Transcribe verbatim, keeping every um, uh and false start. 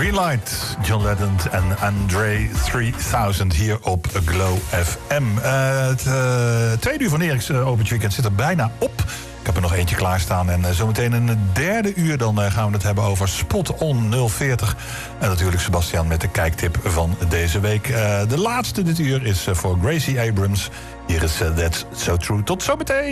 Greenlight, John Legend en Andre driehonderd hier op Glow F M. Uh, het uh, tweede uur van Eriks uh, Open Weekend zit er bijna op. Ik heb er nog eentje klaarstaan. En uh, zometeen in het derde uur dan uh, gaan we het hebben over Spot On nul veertig. En natuurlijk Sebastian met de kijktip van deze week. Uh, de laatste dit uur is uh, voor Gracie Abrams. Hier is uh, That's So True. Tot zometeen.